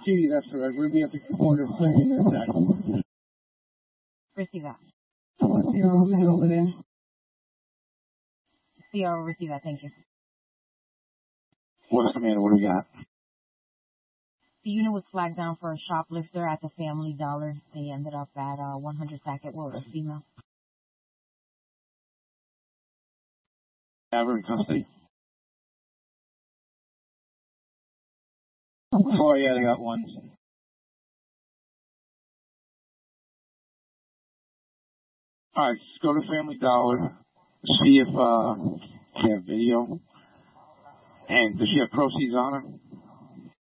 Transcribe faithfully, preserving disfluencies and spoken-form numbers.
T, that's correct. We'll be at the corner of thirty in a second. Receive that. I want to see our man over there. C R, receive that. Thank you. What's the matter? What do we got? The unit was flagged down for a shoplifter at the Family Dollar. They ended up at uh, one hundred Sackett Road, a female. Have her in custody. Oh, yeah, they got one. All right, just go to Family Dollar, see if uh, they have video. And does she have proceeds on her?